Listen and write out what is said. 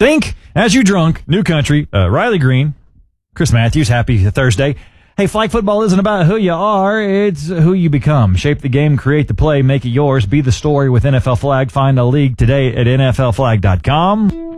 Think as you drunk. New Country, Riley Green, Chris Matthews, happy Thursday. Hey, flag football isn't about who you are, it's who you become. Shape the game, create the play, make it yours. Be the story with NFL Flag. Find a league today at NFLflag.com.